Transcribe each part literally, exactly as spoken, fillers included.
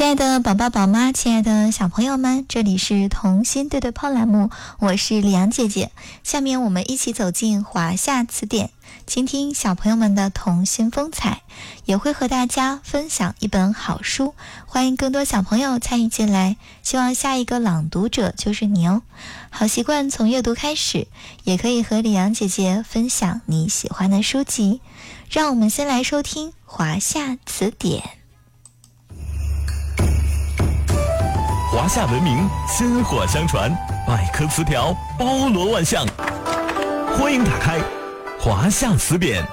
亲爱的宝宝宝妈，亲爱的小朋友们，这里是童心对对碰栏目，我是李阳姐姐。下面我们一起走进华夏词典，倾听小朋友们的童心风采，也会和大家分享一本好书，欢迎更多小朋友参与进来，希望下一个朗读者就是你哦。好习惯从阅读开始，也可以和李阳姐姐分享你喜欢的书籍。让我们先来收听华夏词典。 华夏文明薪火相传，百科词条包罗万象，欢迎打开华夏词典。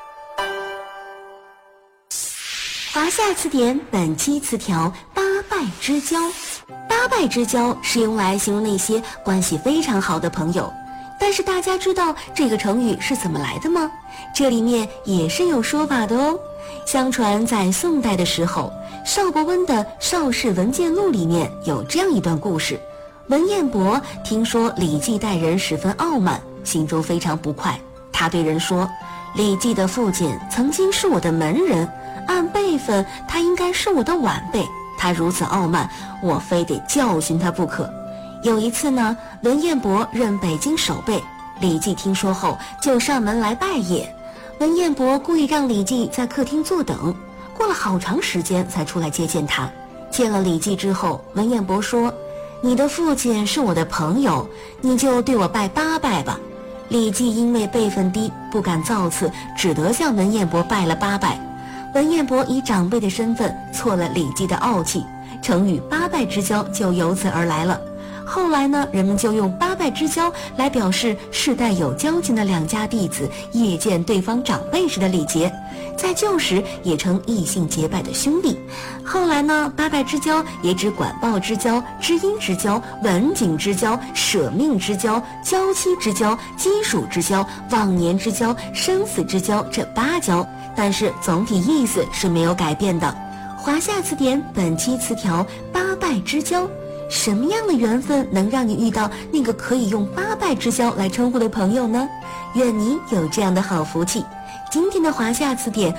华夏词典本期词条八拜之交。八拜之交是用来形容那些关系非常好的朋友，但是大家知道这个成语是怎么来的吗？这里面也是有说法的哦。相传在宋代的时候，邵伯温的《邵氏文鉴录》里面有这样一段故事。文彦博听说李绩待人十分傲慢，心中非常不快。他对人说，李绩的父亲曾经是我的门人，按辈分他应该是我的晚辈，他如此傲慢，我非得教训他不可。有一次呢，文彦博任北京守备，李绩听说后就上门来拜谒。文彦博故意让李绩在客厅坐等，过了好长时间才出来接见他。见了李绩之后，文彦博说，你的父亲是我的朋友，你就对我拜八拜吧。李绩因为辈分低，不敢造次，只得向文彦博拜了八拜。文彦博以长辈的身份挫了李绩的傲气，成语八拜之交就由此而来了。后来呢，人们就用八拜之交来表示世代有交情的两家弟子谒见对方长辈时的礼节，在旧时也称异姓结拜的兄弟。后来呢，八拜之交也指管鲍之交、知音之交、文景之交、舍命之交、娇妻之交、基属之交、忘年之交、生死之交这八交，但是总体意思是没有改变的。华夏词典本期词条八拜之交。什么样的缘分能让你遇到那个可以用八拜之交来称呼的朋友呢？愿你有这样的好福气。今天的华夏词典